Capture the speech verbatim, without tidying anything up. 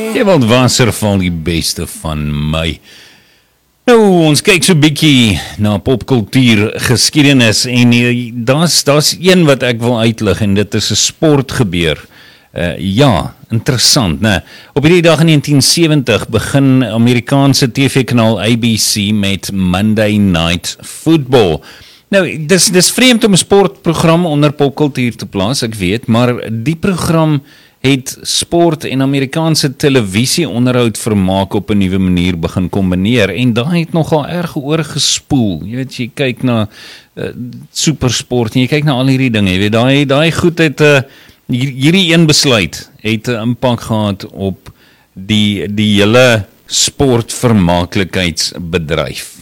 Ewald Wasser val die beste van my. Nou, ons kyk so bietjie na popkultuur geskiedenis en uh, daar's daar's een wat ek wil uitlig en dit is 'n sportgebeur. Uh, ja, interessant, né? Op hierdie dag in negentien sewentig begin Amerikaanse T V-kanaal A B C met Monday Night Football. Nou, dis dis vreemd om 'n sportprogram onder popkultuur te plaas, ek weet, maar die program het sport en Amerikaanse televisieonderhoud vermaak op 'n nuwe manier begin kombineer en daai het nogal erg oorgespoel. Jy weet, jy kyk na uh, supersport en jy kyk na al hierdie dinge, jy weet, daai daai goed het uh, hierdie een besluit het 'n impak gehad op die die hele sportvermaaklikheidsbedryf.